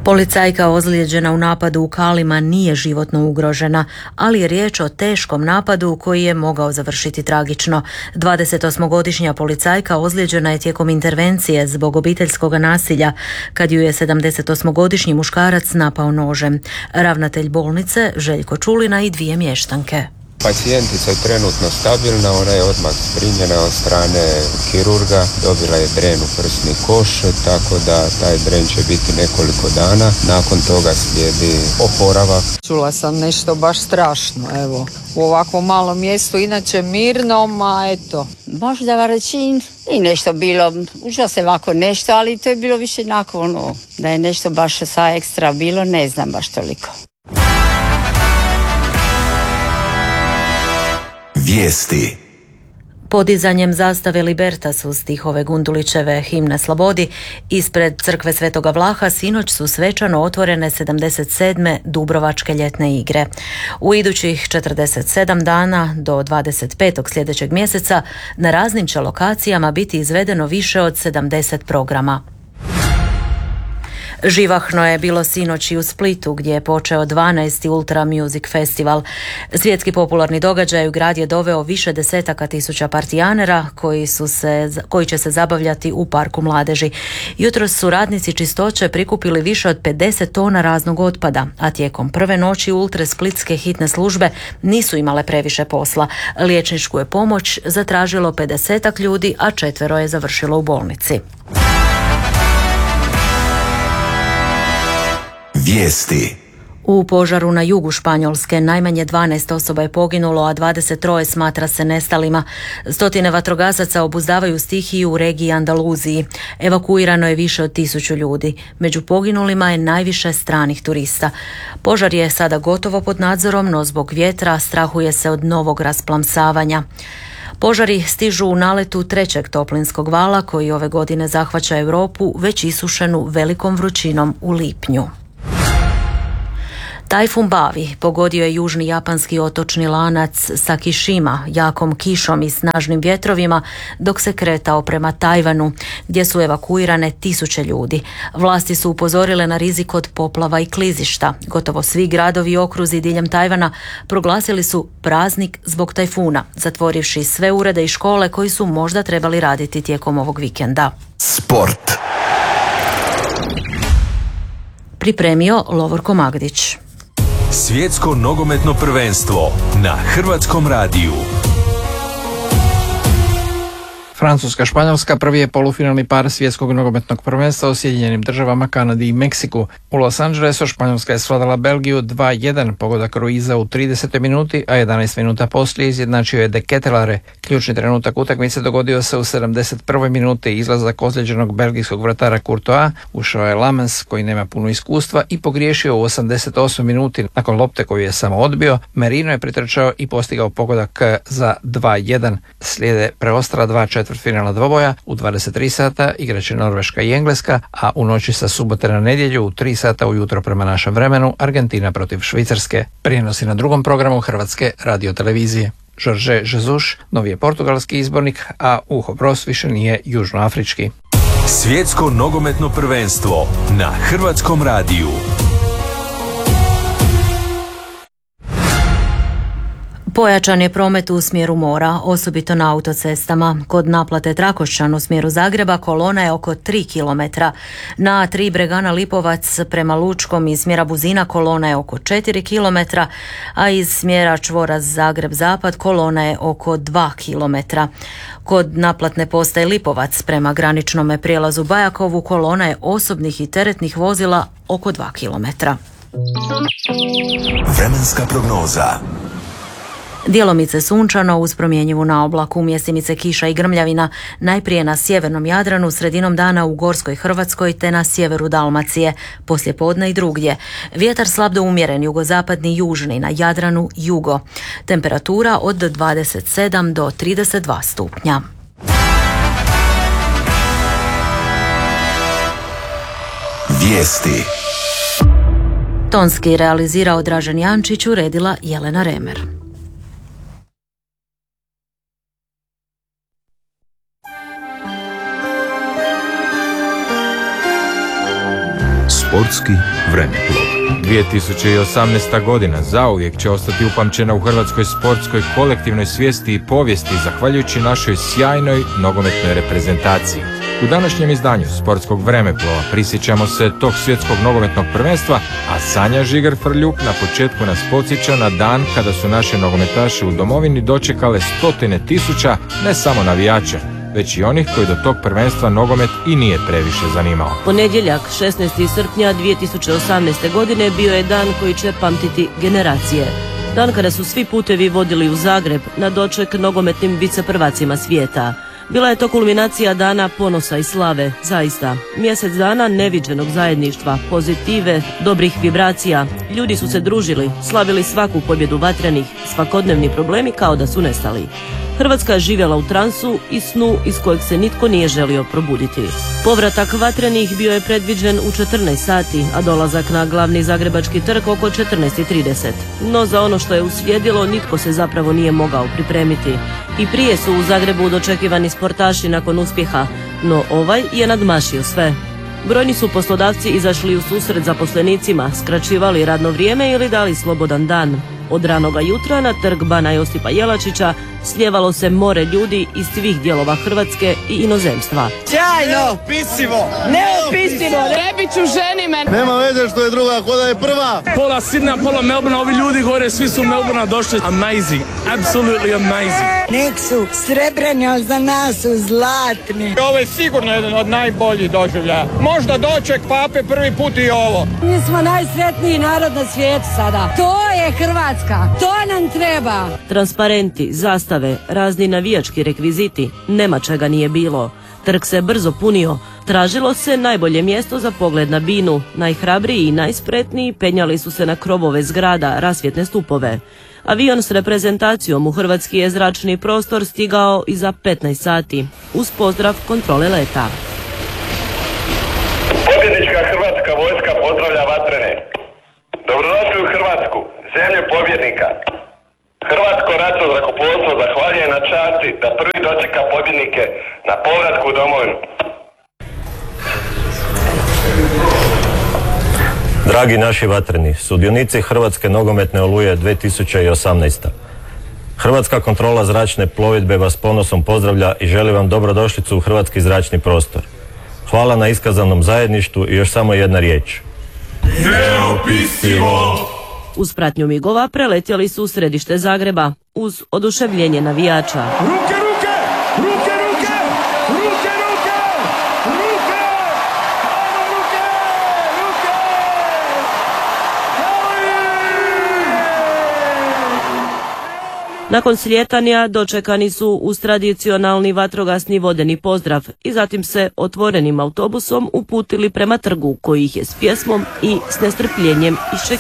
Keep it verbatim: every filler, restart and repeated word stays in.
Policajka ozlijeđena u napadu u Kalima nije životno ugrožena, ali je riječ o teškom napadu koji je mogao završiti tragično. dvadesetosmogodišnja policajka ozlijeđena je tijekom intervencije zbog obiteljskog nasilja kad ju je sedamdesetosmogodišnji muškarac napao nožem. Ravnatelj bolnice Željko Čulina i dvije mještanke. Pacijentica je trenutno stabilna, ona je odmah primljena od strane kirurga, dobila je dren u prsni koš, tako da taj dren će biti nekoliko dana, nakon toga slijedi oporavak. Čula sam nešto baš strašno, evo, u ovakvom malom mjestu, inače mirnom, a eto. Možda varećin i nešto bilo, uža se ovako nešto, ali to je bilo više onako, ono, da je nešto baš sa ekstra bilo, ne znam baš toliko. Vijesti. Podizanjem zastave Libertas uz stihove Gundulićeve Himne slobodi ispred crkve Svetoga Vlaha sinoć su svečano otvorene sedamdeset sedme Dubrovačke ljetne igre. U idućih četrdeset sedam dana do dvadeset petog sljedećeg mjeseca na raznim će lokacijama biti izvedeno više od sedamdeset programa. Živahno je bilo sinoć i u Splitu gdje je počeo dvanaesti Ultra Music Festival. Svjetski popularni događaj u grad je doveo više desetaka tisuća partijanera koji, su se, koji će se zabavljati u parku mladeži. Jutros su radnici čistoće prikupili više od pedeset tona raznog otpada, a tijekom prve noći Ultre splitske hitne službe nisu imale previše posla. Liječničku je pomoć zatražilo pedesetak ljudi, a četvero je završilo u bolnici. Vijesti. U požaru na jugu Španjolske najmanje dvanaest osoba je poginulo, a dvadeset tri smatra se nestalima. Stotine vatrogasaca obuzdavaju stihiju u regiji Andaluziji. Evakuirano je više od tisuću ljudi. Među poginulima je najviše stranih turista. Požar je sada gotovo pod nadzorom, no zbog vjetra strahuje se od novog rasplamsavanja. Požari stižu u naletu trećeg toplinskog vala koji ove godine zahvaća Europu, već isušenu velikom vrućinom u lipnju. Tajfun Bavi pogodio je južni japanski otočni lanac Sakishima jakom kišom i snažnim vjetrovima dok se kretao prema Tajvanu, gdje su evakuirane tisuće ljudi. Vlasti su upozorile na rizik od poplava i klizišta. Gotovo svi gradovi i okruzi diljem Tajvana proglasili su praznik zbog tajfuna, zatvorivši sve urede i škole koji su možda trebali raditi tijekom ovog vikenda. Sport. Pripremio Lovorko Magdić. Svjetsko nogometno prvenstvo na Hrvatskom radiju. Francuska-Španjolska prvi je polufinalni par svjetskog nogometnog prvenstva u Sjedinjenim državama, Kanadi i Meksiku. U Los Angelesu Španjolska je svladala Belgiju dva jedan, pogodak Ruiza u tridesetoj minuti, a jedanaest minuta poslije izjednačio je De Ketelare. Ključni trenutak utakmice dogodio se u sedamdeset prvoj minuti, izlazak ozlijeđenog belgijskog vratara Courtois, ušao je Lamens koji nema puno iskustva i pogriješio u osamdeset osmoj minuti. Nakon lopte koju je samo odbio, Merino je pritrčao i postigao pogodak za dva jedan. Slijede preostala dva četvrtfinalna dvoboja. U dvadeset tri sata igraće Norveška i Engleska, a u noći sa subote na nedjelju u tri sata ujutro prema našem vremenu Argentina protiv Švicarske. Prijenosi na drugom programu Hrvatske radiotelevizije. Jorge Jesus, novi je portugalski izbornik, a Uho Bros više nije južnoafrički. Svjetsko nogometno prvenstvo na Hrvatskom radiju. Pojačan je promet u smjeru mora, osobito na autocestama. Kod naplate Trakošćan u smjeru Zagreba kolona je oko tri kilometra. Na A tri Bregana Lipovac prema Lučkom iz smjera Buzina kolona je oko četiri kilometra, a iz smjera čvora Zagreb-Zapad kolona je oko dva kilometra. Kod naplatne postaje Lipovac prema graničnome prijelazu Bajakovu kolona je osobnih i teretnih vozila oko dva kilometra. Vremenska prognoza. Djelomice sunčano uz promjenjivu naoblaku, mjestimice kiša i grmljavina, najprije na sjevernom Jadranu, sredinom dana u Gorskoj Hrvatskoj te na sjeveru Dalmacije, poslijepodne i drugdje. Vjetar slab do umjeren, jugozapadni južni, na Jadranu jugo. Temperatura od dvadeset sedam do trideset dva stupnja. Vijesti. Tonski realizirao Dražen Jančić, uredila Jelena Remer. Sportski vremeplov. dvije tisuće osamnaesta. godina zauvijek će ostati upamćena u hrvatskoj sportskoj kolektivnoj svijesti i povijesti zahvaljujući našoj sjajnoj nogometnoj reprezentaciji. U današnjem izdanju Sportskog vremeplova prisjećamo se tog svjetskog nogometnog prvenstva, a Sanja Žigar-Frljuk na početku nas podsjeća na dan kada su naše nogometaše u domovini dočekale stotine tisuća ne samo navijača, već i onih koji do tog prvenstva nogomet i nije previše zanimao. Ponedjeljak, šesnaestog srpnja dvije tisuće osamnaeste. godine bio je dan koji će pamtiti generacije. Dan kada su svi putevi vodili u Zagreb na doček nogometnim viceprvacima svijeta. Bila je to kulminacija dana ponosa i slave, zaista. Mjesec dana neviđenog zajedništva, pozitive, dobrih vibracija. Ljudi su se družili, slavili svaku pobjedu vatrenih, svakodnevni problemi kao da su nestali. Hrvatska je živjela u transu i snu iz kojeg se nitko nije želio probuditi. Povratak vatrenih bio je predviđen u četrnaest sati, a dolazak na glavni zagrebački trg oko četrnaest i trideset. No za ono što je uslijedilo nitko se zapravo nije mogao pripremiti. I prije su u Zagrebu dočekivani sportaši nakon uspjeha, no ovaj je nadmašio sve. Brojni su poslodavci izašli u susret zaposlenicima, skraćivali radno vrijeme ili dali slobodan dan. Od ranoga jutra na trg Bana Josipa Jelačića slijevalo se more ljudi iz svih dijelova Hrvatske i inozemstva. Sjajno! Neopisivo! Neopisivo! Rebiću, ženi me! Nema veze što je druga, ko da je prva! Pola Sidneja, pola Melbourne, ovi ljudi gore, svi su u Melbourne došli. Amazing, absolutely amazing. Nek su srebreni, ali za nas su zlatni. Ovo je sigurno jedan od najboljih doživljaja. Možda doček pape prvi put i ovo. Mi smo najsretniji narod na svijetu sada. To je Hrvatska, to nam treba. Transparenti, zastave, razni navijački rekviziti, nema čega nije bilo. Trg se brzo punio, tražilo se najbolje mjesto za pogled na binu, najhrabriji i najspretniji penjali su se na krovove zgrada, rasvjetne stupove. Avion s reprezentacijom u hrvatski je zračni prostor stigao iza petnaest sati, uz pozdrav kontrole leta. Pobjednička hrvatska vojska pozdravlja vatrene. Dobrodošli u Hrvatsku, zemlju pobjednika. Hrvatsko ratno zrakoplovstvo zahvaljuje na časti da prvi dočeka pobjednike na povratku u domovinu. Dragi naši vatreni, sudionici Hrvatske nogometne oluje dvije tisuće osamnaesta. Hrvatska kontrola zračne plovidbe vas ponosom pozdravlja i želi vam dobrodošlicu u hrvatski zračni prostor. Hvala na iskazanom zajedništvu i još samo jedna riječ. Neopisivo! Uz pratnju migova preletjeli su u središte Zagreba, uz oduševljenje navijača. Ruke, ruke! Ruke, ruke! Ruke, ruke! Ruke! Ajmo, ruke! Ruke! Nakon slijetanja dočekani su uz tradicionalni vatrogasni vodeni pozdrav i zatim se otvorenim autobusom uputili prema trgu koji ih je s pjesmom i s nestrpljenjem iščekivao.